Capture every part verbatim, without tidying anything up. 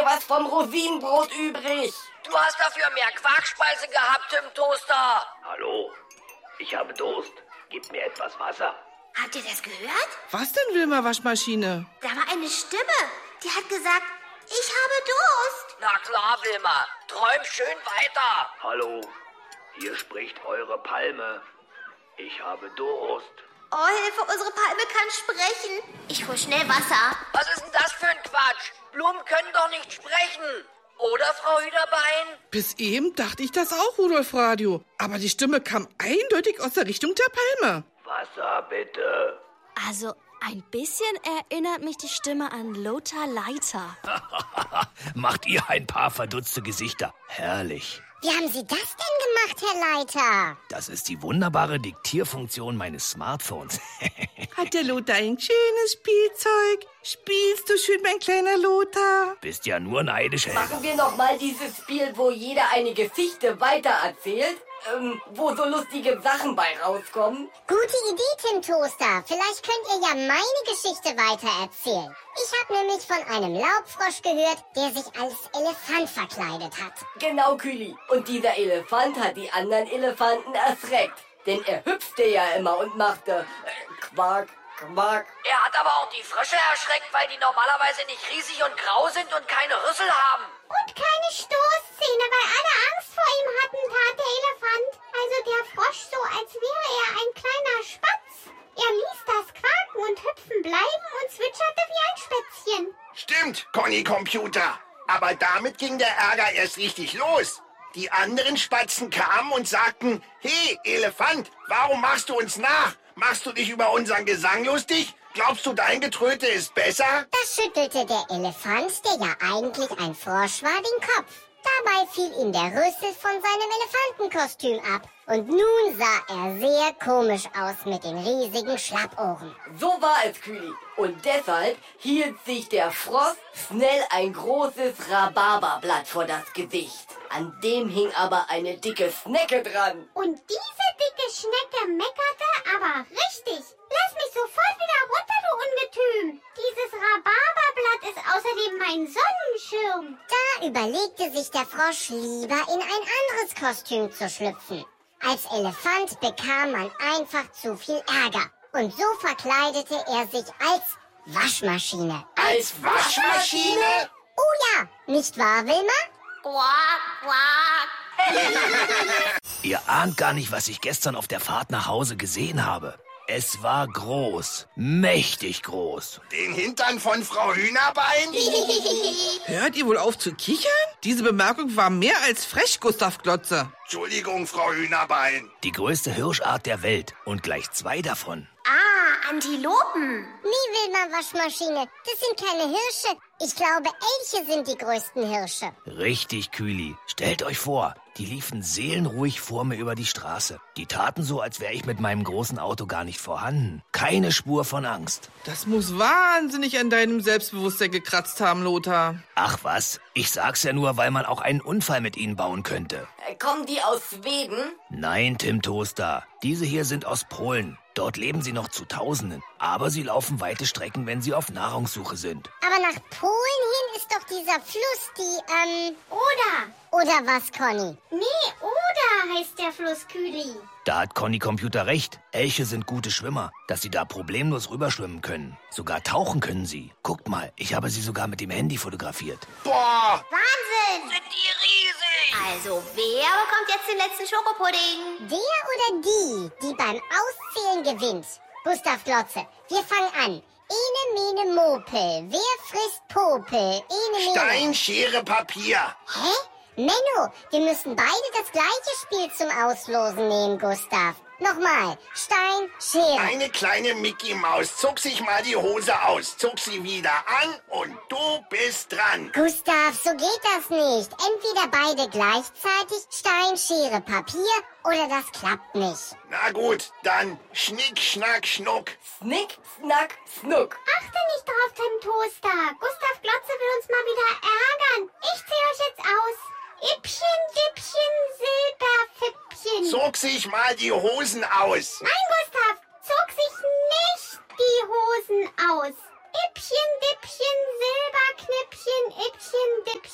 was vom Rosinenbrot übrig. Du hast dafür mehr Quarkspeise gehabt, Tim Toaster. Hallo, ich habe Durst. Gib mir etwas Wasser. Habt ihr das gehört? Was denn, Wilma Waschmaschine? Da war eine Stimme. Die hat gesagt, ich habe Durst. Na klar, Wilma. Träum schön weiter. Hallo, hier spricht eure Palme. Ich habe Durst. Oh, Hilfe, unsere Palme kann sprechen. Ich hol schnell Wasser. Was ist denn das für ein Quatsch? Blumen können doch nicht sprechen. Oder, Frau Hühnerbein? Bis eben dachte ich das auch, Rudolf Radio. Aber die Stimme kam eindeutig aus der Richtung der Palme. Wasser, bitte. Also, ein bisschen erinnert mich die Stimme an Lothar Leiter. Macht ihr ein paar verdutzte Gesichter. Herrlich. Wie haben Sie das denn gemacht, Herr Leiter? Das ist die wunderbare Diktierfunktion meines Smartphones. Hat der Lothar ein schönes Spielzeug? Spielst du schön, mein kleiner Lothar? Bist ja nur neidisch, Helga. Machen wir noch mal dieses Spiel, wo jeder eine Geschichte weitererzählt, ähm, wo so lustige Sachen bei rauskommen. Gute Idee, Tim Toaster. Vielleicht könnt ihr ja meine Geschichte weitererzählen. Ich habe nämlich von einem Laubfrosch gehört, der sich als Elefant verkleidet hat. Genau, Küli. Und dieser Elefant hat die anderen Elefanten erschreckt. Denn er hüpfte ja immer und machte äh, Quack, Quack. Er hat aber auch die Frösche erschreckt, weil die normalerweise nicht riesig und grau sind und keine Rüssel haben. Und keine Stoßzähne, weil alle Angst vor ihm hatten, tat der Elefant. Also der Frosch so, als wäre er ein kleiner Spatz. Er ließ das Quaken und Hüpfen bleiben und zwitscherte wie ein Spätzchen. Stimmt, Conny Computer. Aber damit ging der Ärger erst richtig los. Die anderen Spatzen kamen und sagten, hey, Elefant, warum machst du uns nach? Machst du dich über unseren Gesang lustig? Glaubst du, dein Getröte ist besser? Das schüttelte der Elefant, der ja eigentlich ein Frosch war, den Kopf. Dabei fiel ihm der Rüssel von seinem Elefantenkostüm ab. Und nun sah er sehr komisch aus mit den riesigen Schlappohren. So war es, Küli. Und deshalb hielt sich der Frosch schnell ein großes Rhabarberblatt vor das Gesicht. An dem hing aber eine dicke Schnecke dran. Und diese dicke Schnecke meckerte aber richtig. Lass mich sofort wieder runter, du Ungetüm. Dieses Rhabarberblatt ist außerdem mein Sonnenschirm. Da überlegte sich der Frosch lieber, in ein anderes Kostüm zu schlüpfen. Als Elefant bekam man einfach zu viel Ärger. Und so verkleidete er sich als Waschmaschine. Als Waschmaschine? Oh ja, nicht wahr, Wilma? Quack, quack. Ihr ahnt gar nicht, was ich gestern auf der Fahrt nach Hause gesehen habe. Es war groß, mächtig groß. Den Hintern von Frau Hühnerbein? Hört ihr wohl auf zu kichern? Diese Bemerkung war mehr als frech, Gustav Glotze. Entschuldigung, Frau Hühnerbein. Die größte Hirschart der Welt und gleich zwei davon. Ah, Antilopen. Nee, Wilma Waschmaschine, das sind keine Hirsche. Ich glaube, Elche sind die größten Hirsche. Richtig, Küli. Stellt euch vor, die liefen seelenruhig vor mir über die Straße. Die taten so, als wäre ich mit meinem großen Auto gar nicht vorhanden. Keine Spur von Angst. Das muss wahnsinnig an deinem Selbstbewusstsein gekratzt haben, Lothar. Ach was, ich sag's ja nur, weil man auch einen Unfall mit ihnen bauen könnte. Äh, kommen die aus Schweden? Nein, Tim Toaster. Diese hier sind aus Polen. Dort leben sie noch zu Tausenden. Aber sie laufen weite Strecken, wenn sie auf Nahrungssuche sind. Aber nach Polen hin ist doch dieser Fluss die, ähm... Oder? Oder was, Conny? Nee, Oder heißt der Fluss, Küli. Da hat Conny Computer recht. Elche sind gute Schwimmer, dass sie da problemlos rüberschwimmen können. Sogar tauchen können sie. Guckt mal, ich habe sie sogar mit dem Handy fotografiert. Boah! Wahnsinn. Sind die riesig? Also, wer bekommt jetzt den letzten Schokopudding? Der oder die, die beim Auszählen gewinnt? Gustav Glotze, wir fangen an. Ene, mene, Mopel. Wer frisst Popel? Ene, mene. Stein, Schere, Papier. Hä? Menno, wir müssen beide das gleiche Spiel zum Auslosen nehmen, Gustav. Nochmal. Stein, Schere. Eine kleine Mickey Maus. Zuck sich mal die Hose aus. Zuck sie wieder an und du bist dran. Gustav, so geht das nicht. Entweder beide gleichzeitig, Stein, Schere, Papier, oder das klappt nicht. Na gut, dann Schnick, Schnack, Schnuck. Snick, Snack, Snuck. Achte nicht drauf, Tim Toaster. Gustav Glotze will uns mal wieder ärgern. Ich zähle euch jetzt aus. Ippchen, Dippchen, Silberfippchen. Zuck sich mal die Hosen aus. Nein, Gustav, zog sich nicht die Hosen aus. Ippchen, Dippchen, Silberknippchen, Ippchen,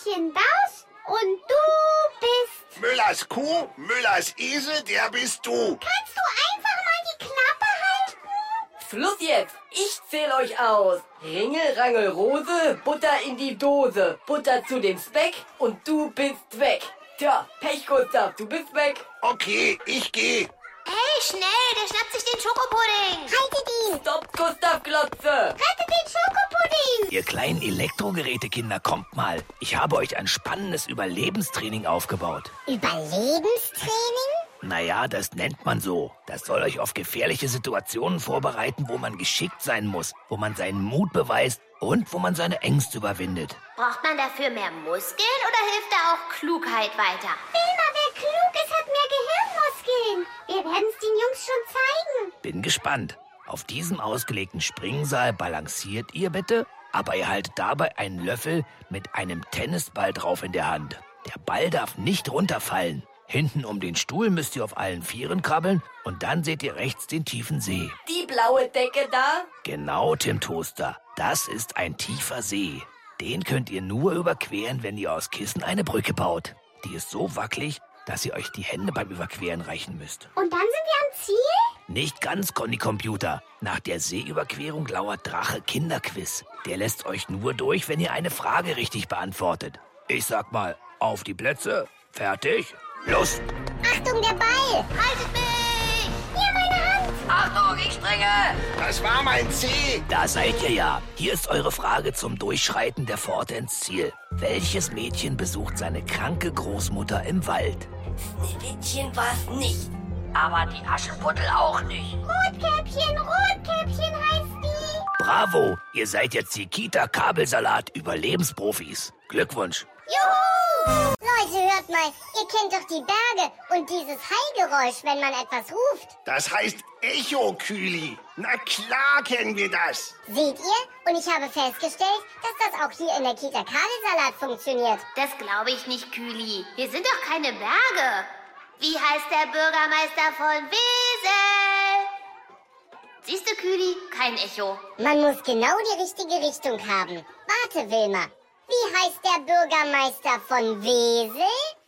Lothars Kuh, Müllers Esel, der bist du. Kannst du einfach mal die Klappe halten? Schluss jetzt. Ich zähl euch aus. Ringel, Rangel, Rose, Butter in die Dose. Butter zu dem Speck und du bist weg. Tja, Pech, Gustav, du bist weg. Okay, ich geh. Hey, schnell, der schnappt sich den Schokopudding. Haltet ihn! Stopp, Gustav Glotze. Rettet den Schokopudding. Ihr kleinen Elektrogerätekinder, kommt mal. Ich habe euch ein spannendes Überlebenstraining aufgebaut. Überlebenstraining? Naja, das nennt man so. Das soll euch auf gefährliche Situationen vorbereiten, wo man geschickt sein muss, wo man seinen Mut beweist und wo man seine Ängste überwindet. Braucht man dafür mehr Muskeln oder hilft da auch Klugheit weiter? Wilma, wer klug ist, hat mehr Gehirnmuskeln. Wir werden es den Jungs schon zeigen. Bin gespannt. Auf diesem ausgelegten Springseil balanciert ihr bitte, aber ihr haltet dabei einen Löffel mit einem Tennisball drauf in der Hand. Der Ball darf nicht runterfallen. Hinten um den Stuhl müsst ihr auf allen Vieren krabbeln und dann seht ihr rechts den tiefen See. Die blaue Decke da? Genau, Tim Toaster. Das ist ein tiefer See. Den könnt ihr nur überqueren, wenn ihr aus Kissen eine Brücke baut. Die ist so wackelig, dass ihr euch die Hände beim Überqueren reichen müsst. Und dann sind wir am Ziel? Nicht ganz, Conny Computer. Nach der Seeüberquerung lauert Drache Kinderquiz. Der lässt euch nur durch, wenn ihr eine Frage richtig beantwortet. Ich sag mal, auf die Plätze, fertig, los! Achtung, der Ball! Haltet mich! Hier, meine Hand. Achtung, ich springe! Das war mein C. Da seid ihr ja. Hier ist eure Frage zum Durchschreiten der Pforte ins Ziel. Welches Mädchen besucht seine kranke Großmutter im Wald? Schneewittchen war's nicht. Aber die Aschenputtel auch nicht. Rotkäppchen, Rotkäppchen heißt die. Bravo, ihr seid jetzt die Kita-Kabelsalat-Überlebensprofis. Glückwunsch. Juhu! Leute, hört mal, ihr kennt doch die Berge und dieses Hallgeräusch, wenn man etwas ruft. Das heißt Echo, Kühli. Na klar kennen wir das. Seht ihr? Und ich habe festgestellt, dass das auch hier in der Kita Kabelsalat funktioniert. Das glaube ich nicht, Kühli. Hier sind doch keine Berge. Wie heißt der Bürgermeister von Wesel? Siehst du, Kühli? Kein Echo. Man muss genau die richtige Richtung haben. Warte, Wilma. Wie heißt der Bürgermeister von Wesel?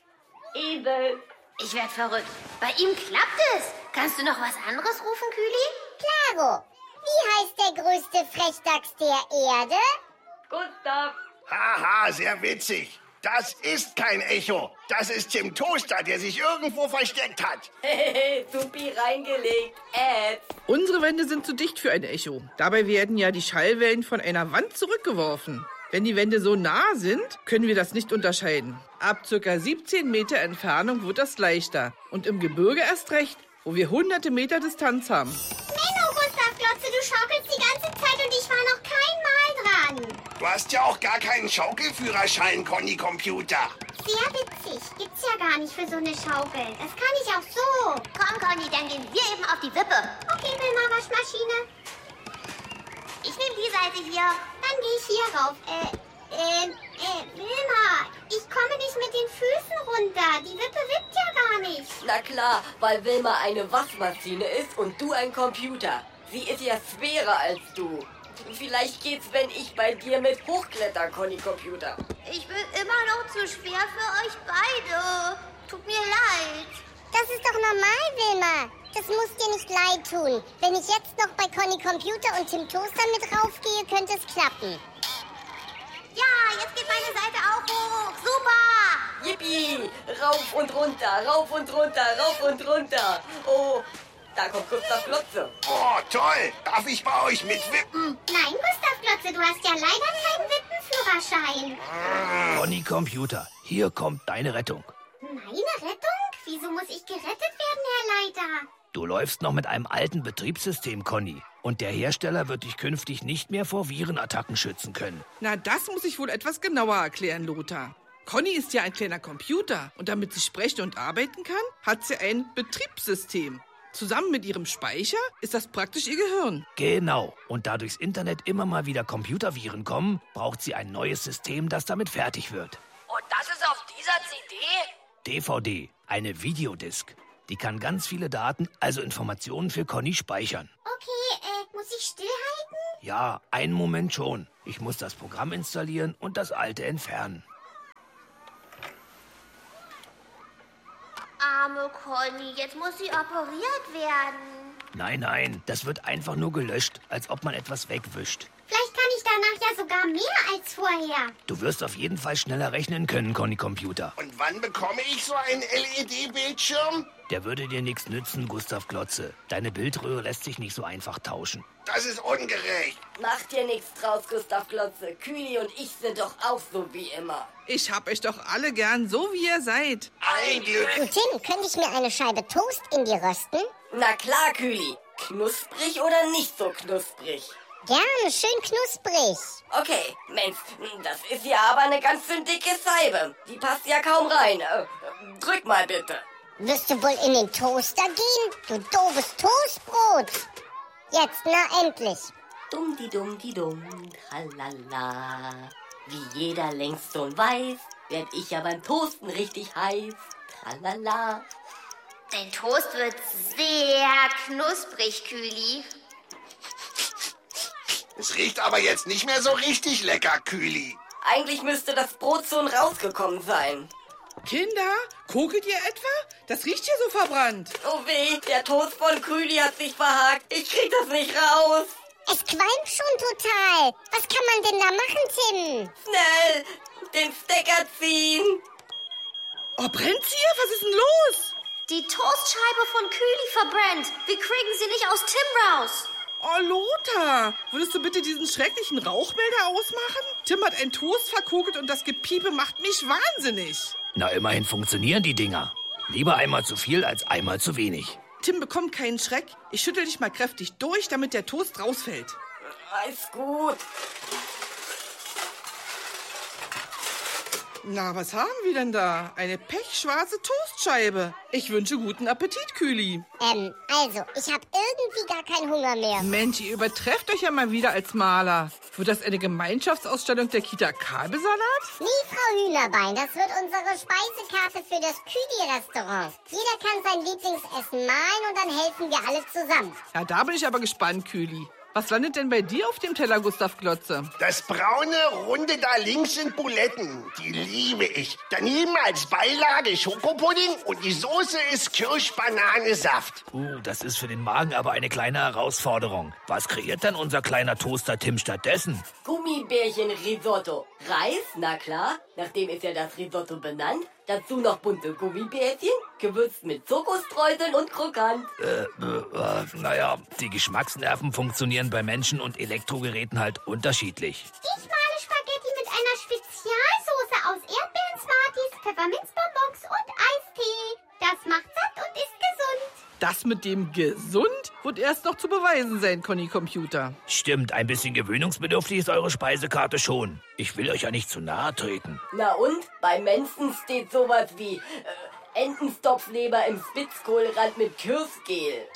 Esel. Ich werd verrückt. Bei ihm klappt es. Kannst du noch was anderes rufen, Kühli? Klaro. Wie heißt der größte Frechdachs der Erde? Gustav. Haha, sehr witzig. Das ist kein Echo. Das ist Tim Toaster, der sich irgendwo versteckt hat. Hehehe, supi reingelegt. Ed. Unsere Wände sind zu dicht für ein Echo. Dabei werden ja die Schallwellen von einer Wand zurückgeworfen. Wenn die Wände so nah sind, können wir das nicht unterscheiden. Ab ca. siebzehn Meter Entfernung wird das leichter. Und im Gebirge erst recht, wo wir hunderte Meter Distanz haben. Menno, Gustav Glotze, du schaukelst die ganze Zeit und ich war noch kein Mal dran. Du hast ja auch gar keinen Schaukelführerschein, Conny Computer. Sehr witzig. Gibt's ja gar nicht für so eine Schaukel. Das kann ich auch so. Komm, Conny, dann gehen wir eben auf die Wippe. Okay, Wilma, Waschmaschine. Ich nehme die Seite hier. Dann gehe ich hier rauf. Äh, äh, äh, Wilma, ich komme nicht mit den Füßen runter. Die Wippe wippt ja gar nicht. Na klar, weil Wilma eine Waschmaschine ist und du ein Computer. Sie ist ja schwerer als du. Vielleicht geht's, wenn ich bei dir mit hochkletter, Conny Computer. Ich bin immer noch zu schwer für euch beide. Tut mir leid. Das ist doch normal, Wilma. Das muss dir nicht leid tun. Wenn ich jetzt noch bei Conny Computer und Tim Toaster mit raufgehe, könnte es klappen. Ja, jetzt geht meine Seite auch hoch. Super. Yippie! Rauf und runter, rauf und runter, rauf und runter. Oh, da kommt Gustav Glotze. Oh, toll. Darf ich bei euch mitwippen? Nein, Gustav Glotze, du hast ja leider keinen Wippenführerschein. Conny Computer, hier kommt deine Rettung. Meine Rettung? Wieso muss ich gerettet werden, Herr Leiter? Du läufst noch mit einem alten Betriebssystem, Conny. Und der Hersteller wird dich künftig nicht mehr vor Virenattacken schützen können. Na, das muss ich wohl etwas genauer erklären, Lothar. Conny ist ja ein kleiner Computer. Und damit sie sprechen und arbeiten kann, hat sie ein Betriebssystem. Zusammen mit ihrem Speicher ist das praktisch ihr Gehirn. Genau. Und da durchs Internet immer mal wieder Computerviren kommen, braucht sie ein neues System, das damit fertig wird. Und das ist auf dieser C D? D V D, eine Videodisk. Die kann ganz viele Daten, also Informationen für Conny speichern. Okay, äh, muss ich stillhalten? Ja, einen Moment schon. Ich muss das Programm installieren und das alte entfernen. Arme Conny, jetzt muss sie operiert werden. Nein, nein, das wird einfach nur gelöscht, als ob man etwas wegwischt. Vielleicht kann ich danach ja sogar mehr als vorher. Du wirst auf jeden Fall schneller rechnen können, Conny Computer. Und wann bekomme ich so einen L E D-Bildschirm? Der würde dir nichts nützen, Gustav Glotze. Deine Bildröhre lässt sich nicht so einfach tauschen. Das ist ungerecht. Mach dir nichts draus, Gustav Glotze. Kühli und ich sind doch auch so wie immer. Ich hab euch doch alle gern, so wie ihr seid. Ein Glück. Du, Tim, könnte ich mir eine Scheibe Toast in die rösten? Na klar, Kühli. Knusprig oder nicht so knusprig? Gerne, schön knusprig. Okay, Mensch, das ist ja aber eine ganz schön dicke Scheibe. Die passt ja kaum rein. Äh, drück mal bitte. Wirst du wohl in den Toaster gehen, du doofes Toastbrot? Jetzt, na endlich. Dumm, die dumm, die dumm, tralala. Wie jeder längst schon weiß, werd ich ja beim Toasten richtig heiß. Tralala. Dein Toast wird sehr knusprig, Kühli. Es riecht aber jetzt nicht mehr so richtig lecker, Kühli. Eigentlich müsste das Brot schon rausgekommen sein. Kinder, kokelt ihr etwa? Das riecht hier so verbrannt. Oh weh, der Toast von Kühli hat sich verhakt. Ich krieg das nicht raus. Es qualmt schon total. Was kann man denn da machen, Tim? Schnell, den Stecker ziehen. Oh, brennt's hier? Was ist denn los? Die Toastscheibe von Kühli verbrennt. Wir kriegen sie nicht aus Tim raus. Oh, Lothar, würdest du bitte diesen schrecklichen Rauchmelder ausmachen? Tim hat einen Toast verkokelt und das Gepiepe macht mich wahnsinnig. Na, immerhin funktionieren die Dinger. Lieber einmal zu viel als einmal zu wenig. Tim bekommt keinen Schreck. Ich schüttel dich mal kräftig durch, damit der Toast rausfällt. Ist gut. Na, was haben wir denn da? Eine pechschwarze Toastscheibe. Ich wünsche guten Appetit, Kühli. Ähm, also, ich habe irgendwie gar keinen Hunger mehr. Mensch, ihr übertrefft euch ja mal wieder als Maler. Wird das eine Gemeinschaftsausstellung der Kita Kalbesalat? Nee, Frau Hühnerbein, das wird unsere Speisekarte für das Küdi-Restaurant. Jeder kann sein Lieblingsessen malen und dann helfen wir alle zusammen. Ja, da bin ich aber gespannt, Kühli. Was landet denn bei dir auf dem Teller, Gustav Glotze? Das braune, runde da links sind Buletten. Die liebe ich. Daneben als Beilage Schokopudding und die Soße ist Kirsch-Banane-Saft. Uh, das ist für den Magen aber eine kleine Herausforderung. Was kreiert denn unser kleiner Toaster Tim stattdessen? Gummibärchen-Risotto. Reis, na klar. Nachdem ist ja das Risotto benannt. Dazu noch bunte Gummibärchen, gewürzt mit Schokostreuseln und krokant. Äh, äh, äh, naja, die Geschmacksnerven funktionieren bei Menschen und Elektrogeräten halt unterschiedlich. Ich male Spaghetti mit einer Spezialsoße aus Erdbeeren, Smarties, Pfefferminzbonbons und Eistee. Das macht satt und ist gesund. Das mit dem gesund wird erst noch zu beweisen sein, Conny Computer. Stimmt, ein bisschen gewöhnungsbedürftig ist eure Speisekarte schon. Ich will euch ja nicht zu nahe treten. Na und? Bei Mensen steht sowas wie äh, Entenstopfleber im Spitzkohlrand mit Kirschgel.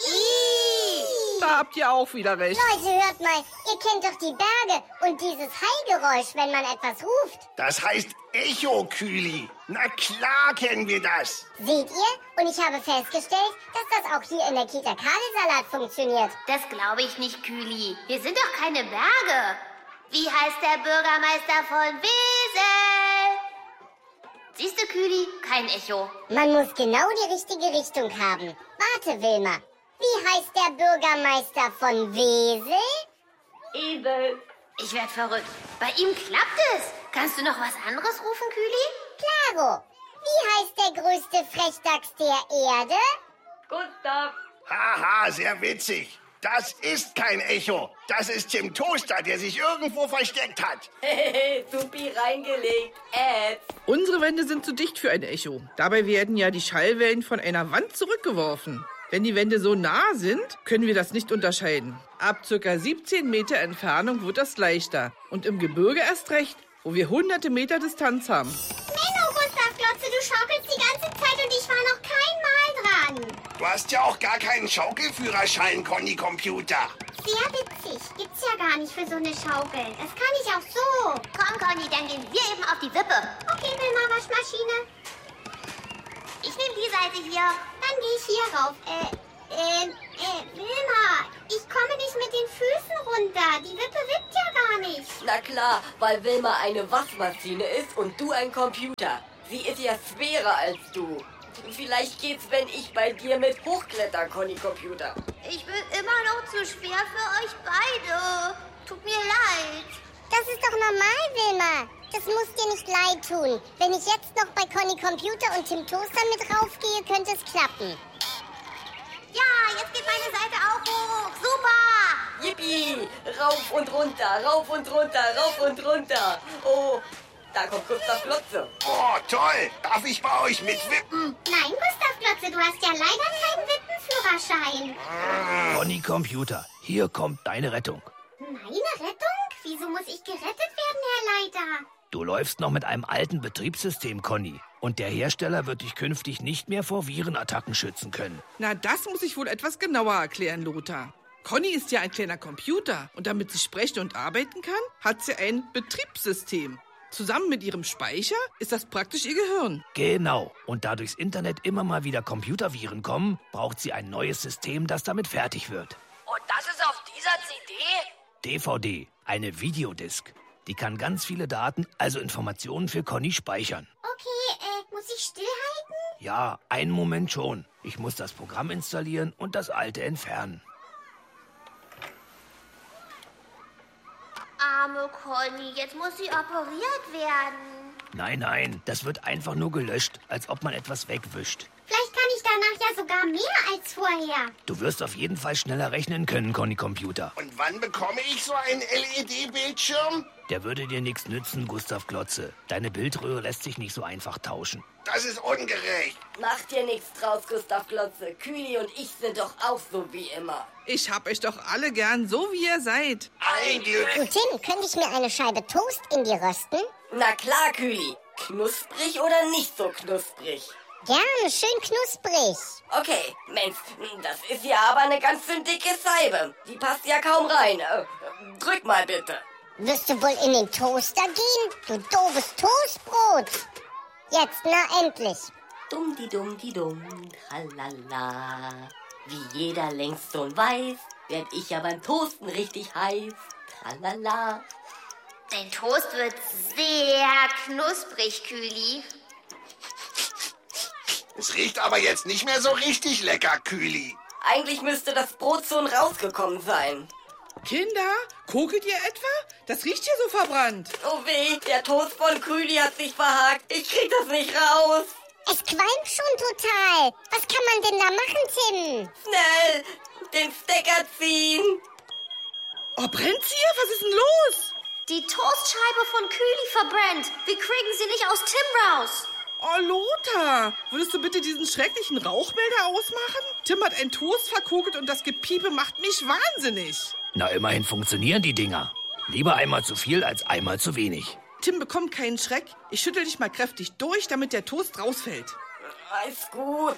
Da habt ihr auch wieder recht. Leute, hört mal, ihr kennt doch die Berge und dieses Hallgeräusch, wenn man etwas ruft. Das heißt Echo, Kühli. Na klar kennen wir das. Seht ihr? Und ich habe festgestellt, dass das auch hier in der Kita Kabelsalat funktioniert. Das glaube ich nicht, Kühli. Hier sind doch keine Berge. Wie heißt der Bürgermeister von Wesel? Siehst du, Kühli? Kein Echo. Man muss genau die richtige Richtung haben. Warte, Wilma. Wie heißt der Bürgermeister von Wesel? Esel. Ich werd verrückt. Bei ihm klappt es. Kannst du noch was anderes rufen, Kühli? Klaro. Wie heißt der größte Frechdachs der Erde? Gustav. Haha, sehr witzig. Das ist kein Echo. Das ist Tim Toaster, der sich irgendwo versteckt hat. Hehehe, supi reingelegt. Äh. Unsere Wände sind zu dicht für ein Echo. Dabei werden ja die Schallwellen von einer Wand zurückgeworfen. Wenn die Wände so nah sind, können wir das nicht unterscheiden. Ab ca. siebzehn Meter Entfernung wird das leichter. Und im Gebirge erst recht, wo wir hunderte Meter Distanz haben. Menno, Gustav Glotze, du schaukelst die ganze Zeit und ich war noch kein Mal dran. Du hast ja auch gar keinen Schaukelführerschein, Conny Computer. Sehr witzig. Gibt's ja gar nicht für so eine Schaukel. Das kann ich auch so. Komm, Conny, dann gehen wir eben auf die Wippe. Okay, Wilma, Waschmaschine. Ich nehme die Seite hier. Dann gehe ich hier rauf. Äh, äh, äh, Wilma, ich komme nicht mit den Füßen runter. Die Wippe wippt ja gar nicht. Na klar, weil Wilma eine Waschmaschine ist und du ein Computer. Sie ist ja schwerer als du. Vielleicht geht's, wenn ich bei dir mit hochkletter, Conny Computer. Ich bin immer noch zu schwer für euch beide. Tut mir leid. Das ist doch normal, Wilma. Das muss dir nicht leid tun. Wenn ich jetzt noch bei Conny Computer und Tim Toaster mit raufgehe, könnte es klappen. Ja, jetzt geht meine Seite auch hoch. Super. Yippie! Rauf und runter, rauf und runter, rauf und runter. Oh, da kommt Gustav Glotze. Oh, toll. Darf ich bei euch mitwippen? Nein, Gustav Glotze, du hast ja leider keinen Wippenführerschein. Conny Computer, hier kommt deine Rettung. Meine Rettung? Wieso muss ich gerettet werden, Herr Leiter? Du läufst noch mit einem alten Betriebssystem, Conny. Und der Hersteller wird dich künftig nicht mehr vor Virenattacken schützen können. Na, das muss ich wohl etwas genauer erklären, Lothar. Conny ist ja ein kleiner Computer. Und damit sie sprechen und arbeiten kann, hat sie ein Betriebssystem. Zusammen mit ihrem Speicher ist das praktisch ihr Gehirn. Genau. Und da durchs Internet immer mal wieder Computerviren kommen, braucht sie ein neues System, das damit fertig wird. Und das ist auf dieser C D? D V D, eine Videodisk. Die kann ganz viele Daten, also Informationen für Conny speichern. Okay, äh, muss ich stillhalten? Ja, einen Moment schon. Ich muss das Programm installieren und das alte entfernen. Arme Conny, jetzt muss sie operiert werden. Nein, nein, das wird einfach nur gelöscht, als ob man etwas wegwischt. Vielleicht kann ich danach ja sogar mehr als vorher. Du wirst auf jeden Fall schneller rechnen können, Conny Computer. Und wann bekomme ich so einen L E D-Bildschirm? Der würde dir nichts nützen, Gustav Glotze. Deine Bildröhre lässt sich nicht so einfach tauschen. Das ist ungerecht. Mach dir nichts draus, Gustav Glotze. Kühli und ich sind doch auch so wie immer. Ich hab euch doch alle gern, so wie ihr seid. Ein Glück. Du, Tim, könnte ich mir eine Scheibe Toast in die rösten? Na klar, Kühli. Knusprig oder nicht so knusprig? Gerne, schön knusprig. Okay, Mensch, das ist ja aber eine ganz schön dicke Scheibe. Die passt ja kaum rein. Äh, drück mal bitte. Wirst du wohl in den Toaster gehen, du doofes Toastbrot? Jetzt, na endlich. Dumm die dumm die dumm, tralala. Wie jeder längst schon weiß, werd ich ja beim Toasten richtig heiß. Tralala. Dein Toast wird sehr knusprig, Kühli. Es riecht aber jetzt nicht mehr so richtig lecker, Kühli. Eigentlich müsste das Brot schon rausgekommen sein. Kinder, kokelt ihr etwa? Das riecht hier so verbrannt. Oh weh, der Toast von Kühli hat sich verhakt. Ich krieg das nicht raus. Es qualmt schon total. Was kann man denn da machen, Tim? Schnell, den Stecker ziehen. Oh, brennt's hier? Was ist denn los? Die Toastscheibe von Kühli verbrennt. Wir kriegen sie nicht aus Tim raus. Oh, Lothar, würdest du bitte diesen schrecklichen Rauchmelder ausmachen? Tim hat einen Toast verkokelt und das Gepiepe macht mich wahnsinnig. Na, immerhin funktionieren die Dinger. Lieber einmal zu viel als einmal zu wenig. Tim bekommt keinen Schreck. Ich schüttel dich mal kräftig durch, damit der Toast rausfällt. Ist gut.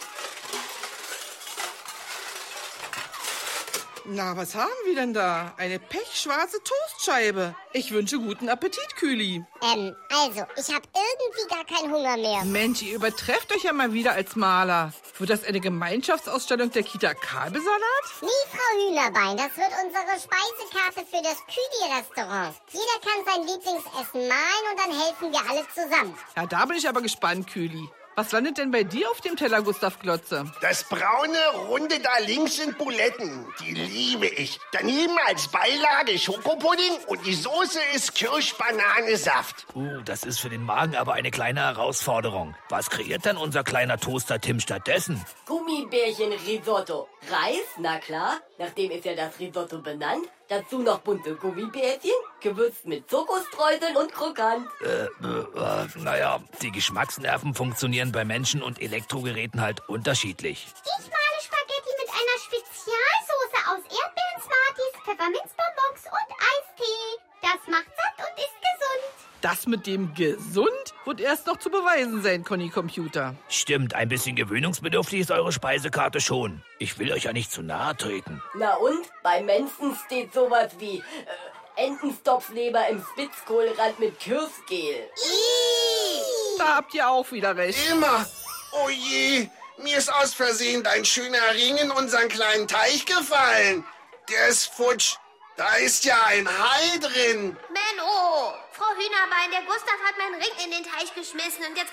Na, was haben wir denn da? Eine pechschwarze Toastscheibe. Ich wünsche guten Appetit, Kühli. Ähm, also, ich habe irgendwie gar keinen Hunger mehr. Mensch, ihr übertrefft euch ja mal wieder als Maler. Wird das eine Gemeinschaftsausstellung der Kita Kalbesalat? Nee, Frau Hühnerbein, das wird unsere Speisekarte für das Küdi-Restaurant. Jeder kann sein Lieblingsessen malen und dann helfen wir alle zusammen. Ja, da bin ich aber gespannt, Kühli. Was landet denn bei dir auf dem Teller, Gustav Glotze? Das braune, runde da links sind Buletten. Die liebe ich. Daneben als Beilage Schokopudding und die Soße ist Kirsch-Banane-Saft. Uh, das ist für den Magen aber eine kleine Herausforderung. Was kreiert denn unser kleiner Toaster Tim stattdessen? Gummibärchen-Risotto. Reis, na klar, nachdem ist ja das Risotto benannt. Dazu noch bunte Gummibärchen, gewürzt mit Schokostreuseln und krokant. Äh, äh, naja, die Geschmacksnerven funktionieren bei Menschen und Elektrogeräten halt unterschiedlich. Ich male Spaghetti mit einer Spezialsoße aus Erdbeeren, Smarties, Pfefferminzbonbons und Eistee. Das macht satt und ist gesund. Das mit dem gesund wird erst noch zu beweisen sein, Conny Computer. Stimmt, ein bisschen gewöhnungsbedürftig ist eure Speisekarte schon. Ich will euch ja nicht zu nahe treten. Na und? Bei Mensen steht sowas wie äh, Entenstopfleber im Spitzkohlrand mit Kirschgel. Da habt ihr auch wieder recht. Immer. Oh je, mir ist aus Versehen dein schöner Ring in unseren kleinen Teich gefallen. Der ist futsch. Da ist ja ein Hai drin. Menno, Frau Hühnerbein, der Gustav hat meinen Ring in den Teich geschmissen und jetzt